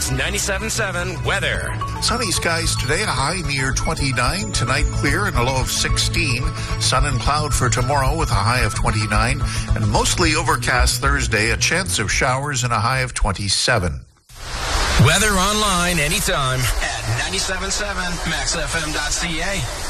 News 97.7 weather. Sunny skies today, a high near 29. Tonight clear and a low of 16. Sun and cloud for tomorrow with a high of 29. And mostly overcast Thursday, a chance of showers and a high of 27. Weather online anytime at 97.7 maxfm.ca.